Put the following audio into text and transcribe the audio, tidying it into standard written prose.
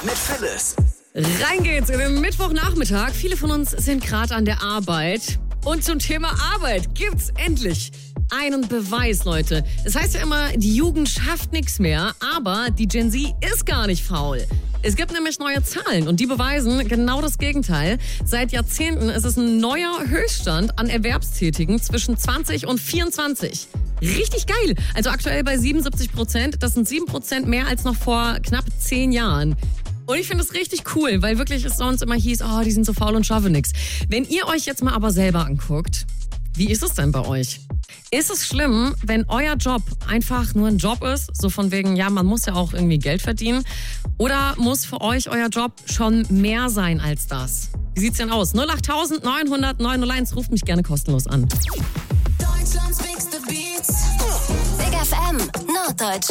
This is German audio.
mit Phyllis. Rein geht's in den Mittwochnachmittag. Viele von uns sind gerade an der Arbeit. Und zum Thema Arbeit gibt's endlich einen Beweis, Leute. Es heißt ja immer, die Jugend schafft nichts mehr, aber die Gen Z ist gar nicht faul. Es gibt nämlich neue Zahlen und die beweisen genau das Gegenteil. Seit Jahrzehnten ist es ein neuer Höchststand an Erwerbstätigen zwischen 20 und 24. Richtig geil. Also aktuell bei 77%. Das sind 7% mehr als noch vor knapp 10 Jahren. Und ich finde es richtig cool, weil wirklich es sonst immer hieß, die sind so faul und schaffen nichts. Wenn ihr euch jetzt mal aber selber anguckt, wie ist es denn bei euch? Ist es schlimm, wenn euer Job einfach nur ein Job ist? So von wegen, ja, man muss ja auch irgendwie Geld verdienen. Oder muss für euch euer Job schon mehr sein als das? Wie sieht's denn aus? 08000 900 901, ruft mich gerne kostenlos an. Deutschlands Big FM, Norddeutschland.